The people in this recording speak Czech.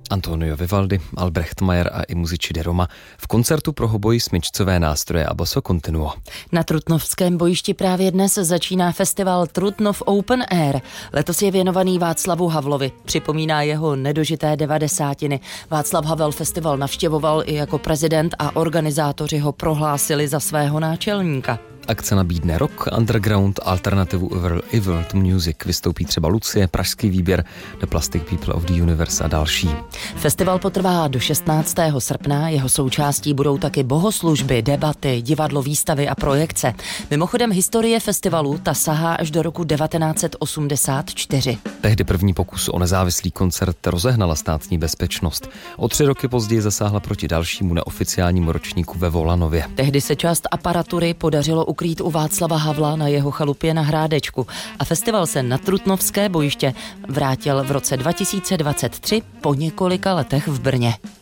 Antonio Vivaldi, Albrecht Mayer a i Musici di Roma v koncertu pro hoboj, smyčcové nástroje a basso continuo. Na Trutnovském bojišti právě dnes začíná festival Trutnov Open Air. Letos je věnovaný Václavu Havlovi. Připomíná jeho nedožité 90. Václav Havel festival navštěvoval i jako prezident a organizátoři ho prohlásili za svého náčelníka. Akce nabídne rock, underground, alternativu i world music. Vystoupí třeba Lucie, pražský výběr, The Plastic People of the Universe a další. Festival potrvá do 16. srpna, jeho součástí budou taky bohoslužby, debaty, divadlo, výstavy a projekce. Mimochodem historie festivalu ta sahá až do roku 1984. Tehdy první pokus o nezávislý koncert rozehnala státní bezpečnost. O 3 roky později zasáhla proti dalšímu neoficiálnímu ročníku ve Volanově. Tehdy se část aparatury podařilo ukrýt u Václava Havla na jeho chalupě na Hrádečku a festival se na Trutnovské bojiště vrátil v roce 2023 po několika letech v Brně.